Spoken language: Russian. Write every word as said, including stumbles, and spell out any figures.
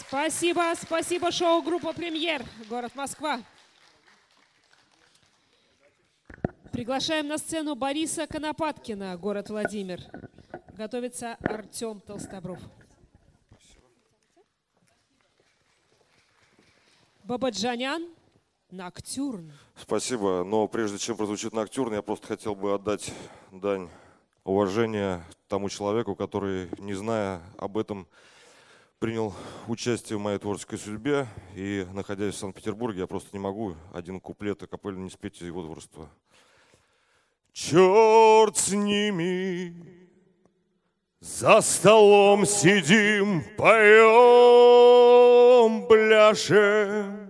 Спасибо, спасибо, шоу-группа «Премьер», город Москва. Приглашаем на сцену Бориса Конопаткина, город Владимир. Готовится Артем Толстобров. Бабаджанян, «Ноктюрн». Спасибо, но прежде чем прозвучит «Ноктюрн», я просто хотел бы отдать дань уважения тому человеку, который, не зная об этом, принял участие в моей творческой судьбе. И, находясь в Санкт-Петербурге, я просто не могу один куплет акапельно не спеть из его творчества. Черт с ними, за столом сидим, поем, пляшем.